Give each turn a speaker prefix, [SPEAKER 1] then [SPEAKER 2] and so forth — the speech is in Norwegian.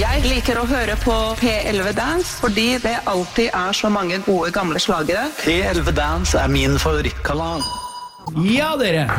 [SPEAKER 1] Jeg liker å høre på P11 Dance, fordi det alltid så mange gode gamle slagere.
[SPEAKER 2] P11 Dance min favorittkanal.
[SPEAKER 3] Ja, dere!